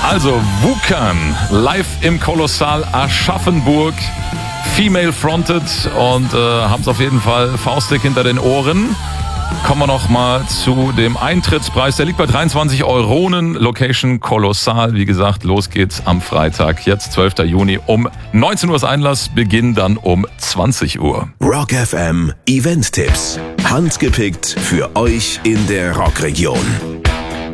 Also Wukan, live im Kolossal Aschaffenburg, female fronted und haben es auf jeden Fall faustdick hinter den Ohren. Kommen wir noch mal zu dem Eintrittspreis. Der liegt bei 23 Euronen. Location Kolossal. Wie gesagt, los geht's am Freitag. Jetzt 12. Juni um 19 Uhr ist Einlass. Beginn dann um 20 Uhr. Rock FM Event-Tipps. Handgepickt für euch in der Rockregion.